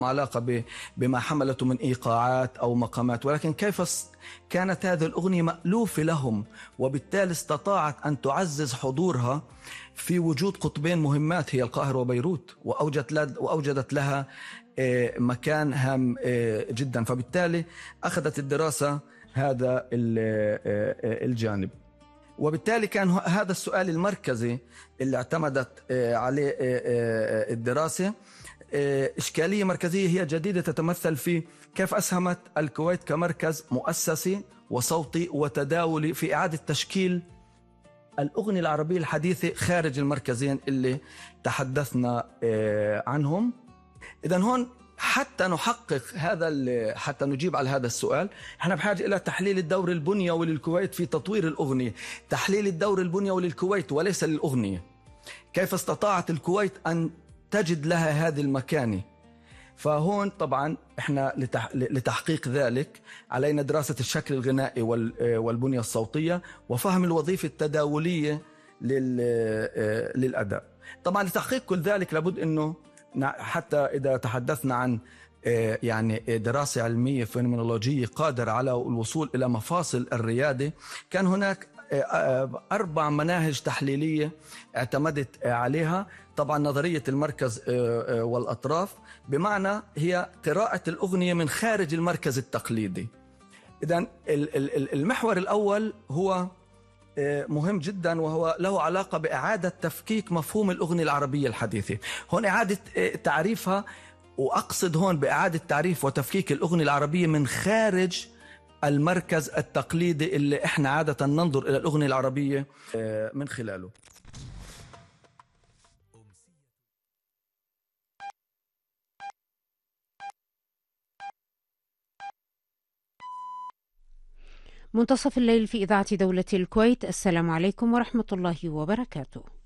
علاقة بما حملته من إيقاعات أو مقامات، ولكن كيف كانت هذه الأغنية مألوفة لهم، وبالتالي استطاعت أن تعزز حضورها في وجود قطبين مهمات هي القاهرة وبيروت، وأوجدت لها مكان هام جدا. فبالتالي أخذت الدراسة هذا الجانب، وبالتالي كان هذا السؤال المركزي اللي اعتمدت عليه الدراسة. إشكالية مركزية هي جديدة تتمثل في كيف أسهمت الكويت كمركز مؤسسي وصوتي وتداولي في إعادة تشكيل الأغنية العربية الحديثة خارج المركزين اللي تحدثنا عنهم. إذن هون حتى نحقق حتى نجيب على هذا السؤال احنا بحاجة إلى تحليل الدور البنيوي للكويت في تطوير الأغنية، تحليل الدور البنيوي للكويت وليس للأغنية. كيف استطاعت الكويت أن تجد لها هذه المكانة؟ فهون طبعا احنا لتحقيق ذلك علينا دراسة الشكل الغنائي والبنية الصوتية وفهم الوظيفة التداولية للأداء. طبعا لتحقيق كل ذلك لابد انه حتى إذا تحدثنا عن يعني دراسة علمية فينومينولوجية قادرة على الوصول إلى مفاصل الريادة، كان هناك 4 مناهج تحليلية اعتمدت عليها. طبعا نظرية المركز والأطراف، بمعنى هي قراءة الأغنية من خارج المركز التقليدي. إذن المحور الأول هو مهم جدا، وهو له علاقة بإعادة تفكيك مفهوم الأغنية العربية الحديثة. هون إعادة تعريفها، وأقصد هون بإعادة تعريف وتفكيك الأغنية العربية من خارج المركز التقليدي اللي إحنا عادة ننظر إلى الأغنية العربية من خلاله. منتصف الليل في إذاعة دولة الكويت. السلام عليكم ورحمة الله وبركاته.